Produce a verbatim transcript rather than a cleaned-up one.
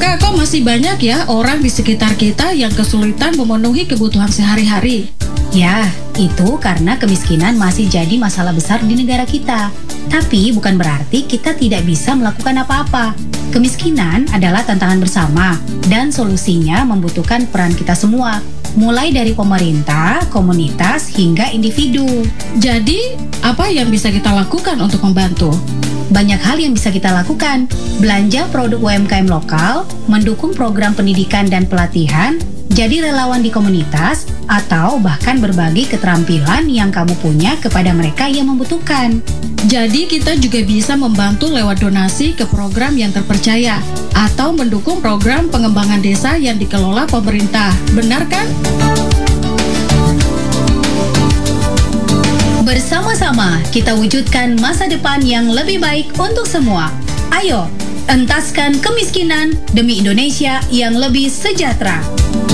Kak, kok masih banyak ya orang di sekitar kita yang kesulitan memenuhi kebutuhan sehari-hari? Ya, itu karena kemiskinan masih jadi masalah besar di negara kita. Tapi bukan berarti kita tidak bisa melakukan apa-apa. Kemiskinan adalah tantangan bersama, dan solusinya membutuhkan peran kita semua, mulai dari pemerintah, komunitas, hingga individu. Jadi, apa yang bisa kita lakukan untuk membantu? Banyak hal yang bisa kita lakukan. Belanja produk U M K M lokal, mendukung program pendidikan dan pelatihan, jadi relawan di komunitas, atau bahkan berbagi keterampilan yang kamu punya kepada mereka yang membutuhkan. Jadi kita juga bisa membantu lewat donasi ke program yang terpercaya atau mendukung program pengembangan desa yang dikelola pemerintah. Benar kan? Bersama-sama kita wujudkan masa depan yang lebih baik untuk semua. Ayo, entaskan kemiskinan demi Indonesia yang lebih sejahtera.